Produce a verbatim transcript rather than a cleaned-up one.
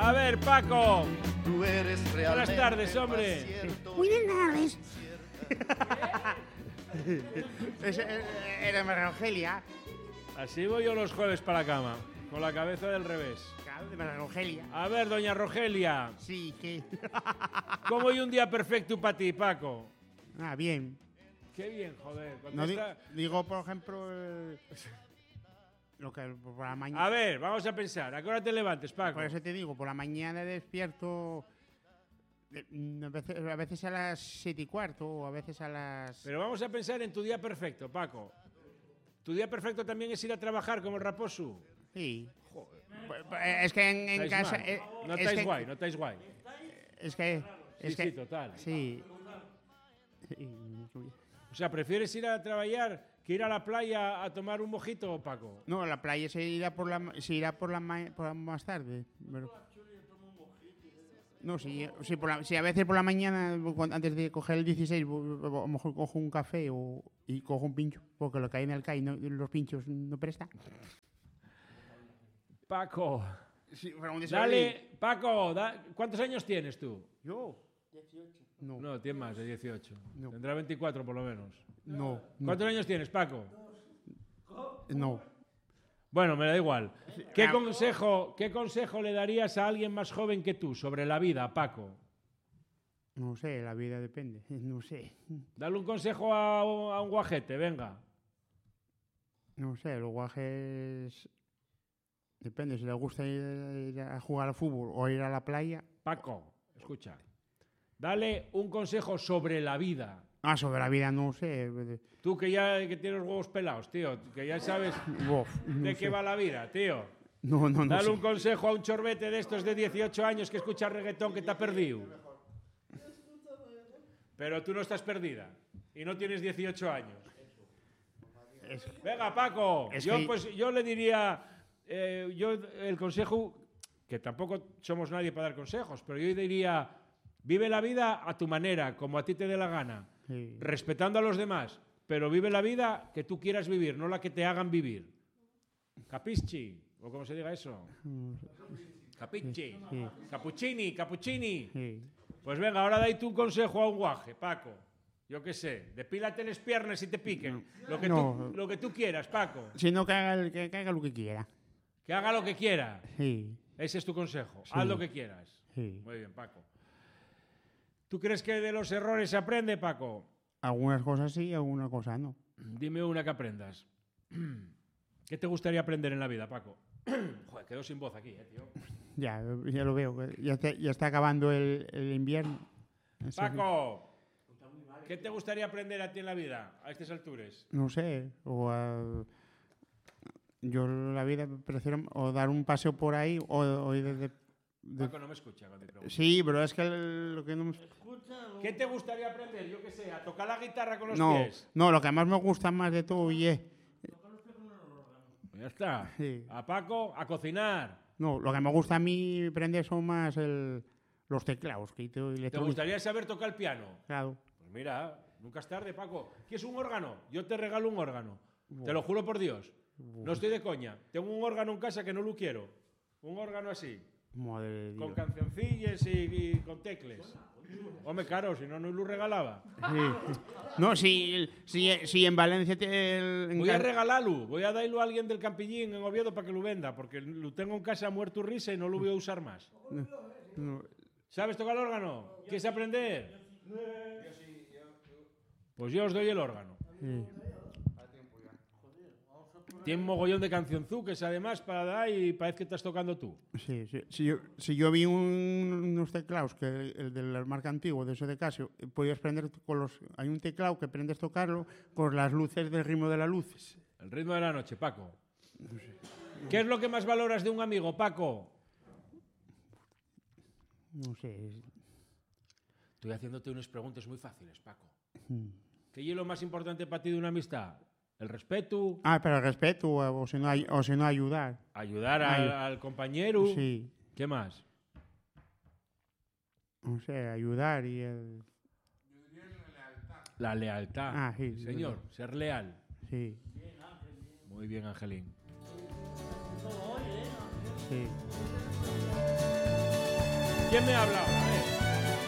A ver, Paco. Tú eres Buenas tardes, hombre. Buenas tardes. Era María Rogelia. Así voy yo los jueves para la cama, con la cabeza del revés. Claro, de María Rogelia. A ver, doña Rogelia. Sí, ¿qué? ¿Cómo hay un día perfecto para ti, Paco? Ah, bien. Qué bien, joder. No di- contesta- digo, por ejemplo, el- lo que por la mañana. A ver, vamos a pensar. ¿A qué hora te levantes, Paco? Por eso te digo, por la mañana despierto de- mm, a veces, a veces a las siete y cuarto o a veces a las. Pero vamos a pensar en tu día perfecto, Paco. ¿Tu día perfecto también es ir a trabajar como el raposo? Sí. Pues, pues, Es que en, en Estáis casa. mal. eh, no es estáis que- guay, no estáis guay. Es que. Sí, Es que sí, total. Sí. Sí. O sea, ¿prefieres ir a trabajar que ir a la playa a tomar un mojito, Paco? No, la playa se irá por la, se irá por la, ma- por la más tarde. Pero- no, sí, sí, por la- sí, a veces por la mañana, cuando- antes de coger el dieciséis, bu- a lo mejor cojo un café o, y cojo un pincho, porque lo que hay en el C A I, no, los pinchos no presta. Paco, Sí, pero un dale, Paco, da- ¿cuántos años tienes tú? ¿Yo? No, No, tienes más de dieciocho. No. Tendrá veinticuatro por lo menos. no, no, ¿Cuántos años tienes, Paco? no. Bueno, me da igual. ¿Qué Ah. consejo, ¿Qué consejo le darías a alguien más joven que tú sobre la vida, Paco? No sé, la vida depende, no sé. Dale un consejo a, un- a un guajete, venga. No sé, los guajes. Depende, si les gusta ir, ir a jugar al fútbol o ir a la playa. Paco, escucha. Dale un consejo sobre la vida. Ah, sobre la vida no sé. Tú que ya que tienes los huevos pelados, tío, que ya sabes Uf, no de sé. qué va la vida, tío. No, no, no. Dale sé. un consejo a un chorbete de estos de dieciocho años que escucha reggaetón que te ha perdido. Pero tú no estás perdida y no tienes dieciocho años. Es- Venga, Paco, Es yo, que- pues, yo le diría, eh, yo el consejo, que tampoco somos nadie para dar consejos, pero yo diría, vive la vida a tu manera, como a ti te dé la gana, Sí. respetando a los demás, pero vive la vida que tú quieras vivir, no la que te hagan vivir. Capisci, o como se diga eso. Capisci, Sí. Cappuccini, Cappuccini. Sí. Pues venga, ahora dai tú un consejo a un guaje, Paco. Yo qué sé, depílate las piernas y te piquen. Lo que, No. tú, lo que tú quieras, Paco. Si no, que haga, el- que, que haga lo que quiera. Que haga lo que quiera. Sí. Ese es tu consejo. Sí. Haz lo que quieras. Sí. Muy bien, Paco. ¿Tú crees que de los errores se aprende, Paco? Algunas cosas sí, algunas cosas no. Dime una que aprendas. ¿Qué te gustaría aprender en la vida, Paco? Joder, quedo sin voz aquí, eh, tío. Ya, ya lo veo. Ya está, ya está acabando el, el invierno. Así que, Paco, ¿qué te gustaría aprender a ti en la vida a estas alturas? no sé. O a- yo la vida prefiero o dar un paseo por ahí o, o ir de, de- de- Paco no me escucha cuando te pregunto. Sí, pero es que el- lo que no me- ¿Qué te gustaría aprender? Yo qué sé, a tocar la guitarra con los no, pies. no, lo que más me gusta más de todo y es Ya está. Sí. A Paco, a cocinar. no, lo que me gusta a mí aprender son más el, los teclados que ¿Te tengo electrónicos. gustaría saber tocar el piano? Claro. Pues mira, nunca es tarde, Paco. ¿Quieres un órgano? Yo te regalo un órgano. Te lo juro por Dios. No estoy de coña. Tengo un órgano en casa que no lo quiero. Un órgano así, Madre de con Dios. cancioncillas y, y con tecles. Hombre, claro, si no, no lo regalaba. Sí, sí. No, si, si, si en Valencia te, el- en Voy a ca- regalarlo. Voy a darlo a alguien del Campillín en Oviedo para que lo venda, porque lo tengo en casa muerto risa y no lo voy a usar más. no, ¿Sabes tocar el órgano? ¿Quieres aprender? Pues yo os doy el órgano. sí. Tiene un mogollón de cancionzuques además para dar y parece que estás tocando tú. Sí, sí. Si, yo, si yo vi un- unos teclados, que el, el de la marca antigua, de ese de Casio, eh, podías prender con los... Hay un teclado que aprendes a tocarlo con las luces del ritmo de las luces. El ritmo de la noche, Paco. ¿Qué es lo que más valoras de un amigo, Paco? No sé. es- Estoy haciéndote unas preguntas muy fáciles, Paco. ¿Qué es lo más importante para ti de una amistad? El respeto, Ah, pero el respeto, o, o si no, ay- o si no ayudar. ayudar al, Ay. al compañero. Sí. ¿Qué más? No sé, ayudar y el... La lealtad. Ah, sí, sí, Señor, ser leal. Sí, Muy bien, ¿eh? Angelín. sí. ¿Quién me habla ahora?